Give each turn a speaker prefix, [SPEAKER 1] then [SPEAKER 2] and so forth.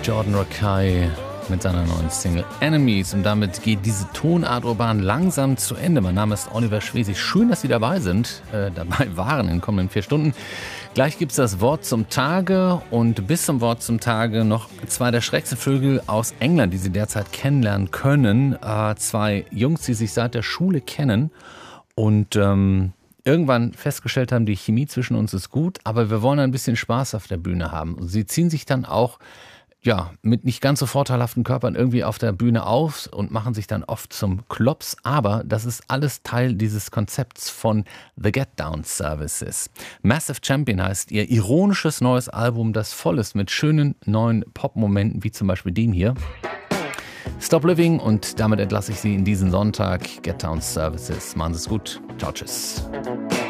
[SPEAKER 1] Jordan Rakei mit seiner neuen Single Enemies. Und damit geht diese Tonart urban langsam zu Ende. Mein Name ist Oliver Schwesig. Schön, dass Sie dabei sind, dabei waren in den kommenden 4 Stunden. Gleich gibt es das Wort zum Tage und bis zum Wort zum Tage noch 2 der schrägsten Vögel aus England, die Sie derzeit kennenlernen können. 2 Jungs, die sich seit der Schule kennen und irgendwann festgestellt haben, die Chemie zwischen uns ist gut, aber wir wollen ein bisschen Spaß auf der Bühne haben. Und sie ziehen sich dann auch mit nicht ganz so vorteilhaften Körpern irgendwie auf der Bühne auf und machen sich dann oft zum Klops. Aber das ist alles Teil dieses Konzepts von The Get Down Services. Massive Champion heißt ihr ironisches neues Album, das voll ist mit schönen neuen Pop-Momenten, wie zum Beispiel dem hier. Stop Living, und damit entlasse ich Sie in diesen Sonntag. Get Down Services. Machen Sie es gut. Ciao, tschüss.